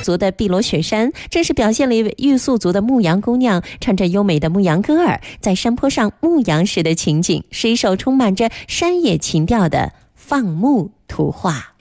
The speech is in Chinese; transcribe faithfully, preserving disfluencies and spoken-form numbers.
族的碧螺雪山，正是表现了傈僳族的牧羊姑娘唱着优美的牧羊歌儿，在山坡上牧羊时的情景，是一首充满着山野情调的放牧图画。